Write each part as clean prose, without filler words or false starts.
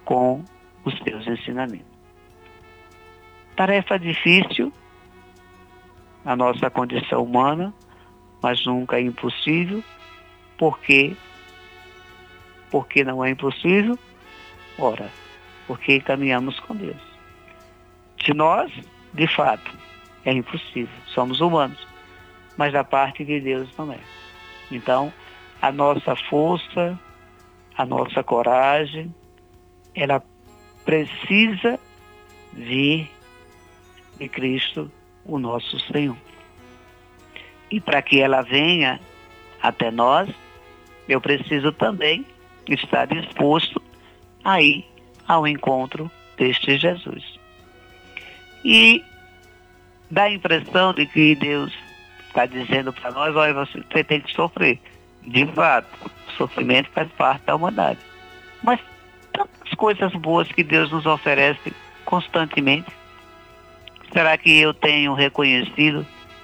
com os seus ensinamentos. Tarefa difícil, a nossa condição humana, mas nunca é impossível. Por quê? Porque não é impossível? Ora, porque caminhamos com Deus. De nós, de fato, é impossível. Somos humanos. Mas da parte de Deus não é. Então, a nossa força, a nossa coragem, ela precisa vir de Cristo, o nosso Senhor. E para que ela venha até nós, eu preciso também estar disposto a ir ao encontro deste Jesus. E dá a impressão de que Deus está dizendo para nós: olha, você tem que sofrer. De fato, o sofrimento faz parte da humanidade. Mas tantas coisas boas que Deus nos oferece constantemente. Será que eu tenho reconhecido,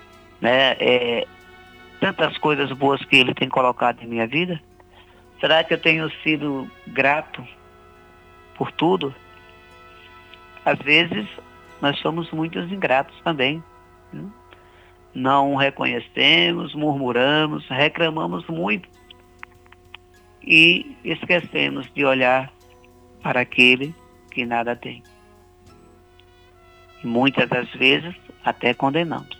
tantas coisas boas que Ele tem colocado em minha vida? Será que eu tenho sido grato por tudo? Às vezes, nós somos muito ingratos também. Não reconhecemos, murmuramos, reclamamos muito e esquecemos de olhar para aquele que nada tem. E muitas das vezes até condenamos.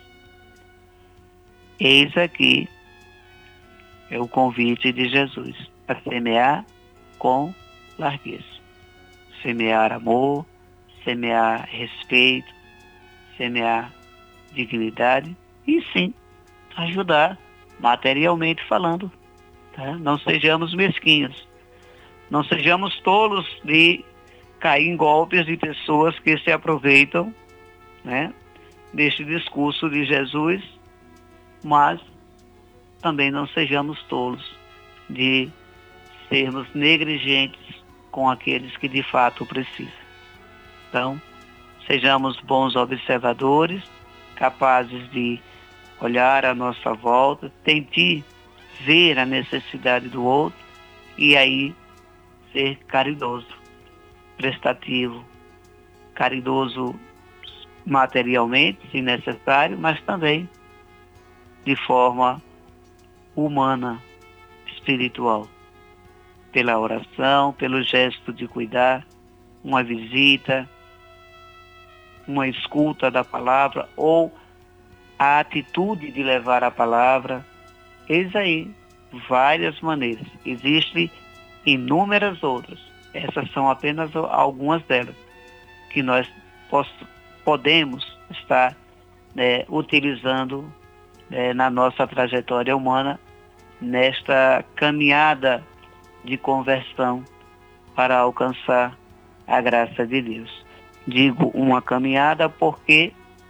Eis aqui é o convite de Jesus a semear com largueza. Semear amor, semear respeito, semear dignidade e sim, ajudar materialmente falando. Tá? Não sejamos mesquinhos. Não sejamos tolos de cair em golpes de pessoas que se aproveitam, deste discurso de Jesus, mas também não sejamos tolos de sermos negligentes com aqueles que de fato precisam. Então, sejamos bons observadores, capazes de olhar à nossa volta, tentar ver a necessidade do outro e aí ser caridoso, prestativo, caridoso materialmente, se necessário, mas também de forma humana, espiritual, pela oração, pelo gesto de cuidar, uma visita, uma escuta da palavra ou a atitude de levar a palavra. Eis aí várias maneiras. Existem inúmeras outras. Essas são apenas algumas delas que nós podemos estar utilizando na nossa trajetória humana, nesta caminhada de conversão para alcançar a graça de Deus. Digo uma caminhada porque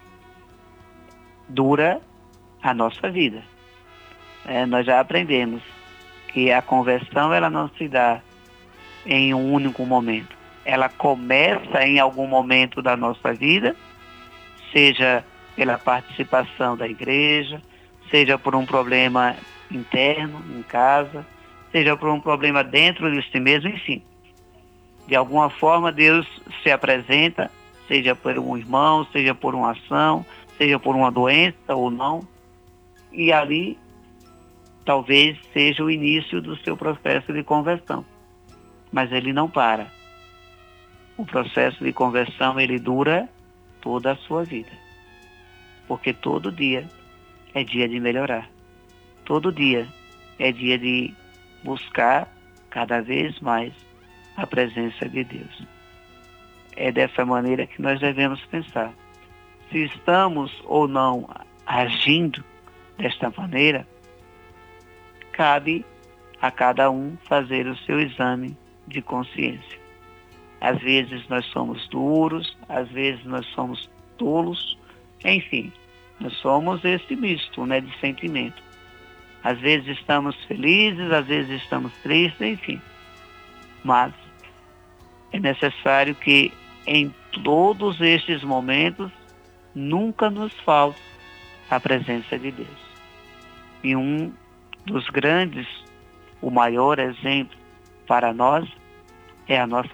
dura a nossa vida. Nós já aprendemos que a conversão ela não se dá em um único momento. Ela começa em algum momento da nossa vida, seja pela participação da igreja, seja por um problema interno, em casa, seja por um problema dentro de si mesmo, enfim. De alguma forma Deus se apresenta, seja por um irmão, seja por uma ação, seja por uma doença ou não, e ali talvez seja o início do seu processo de conversão. Mas ele não para. O processo de conversão, ele dura toda a sua vida. Porque todo dia é dia de melhorar. Todo dia é dia de buscar cada vez mais a presença de Deus. É dessa maneira que nós devemos pensar. Se estamos ou não agindo desta maneira, cabe a cada um fazer o seu exame de consciência. Às vezes nós somos duros, às vezes nós somos tolos, enfim, nós somos esse misto, de sentimento. Às vezes estamos felizes, às vezes estamos tristes, enfim. Mas é necessário que em todos estes momentos nunca nos falte a presença de Deus. E um dos grandes, o maior exemplo para nós é a nossa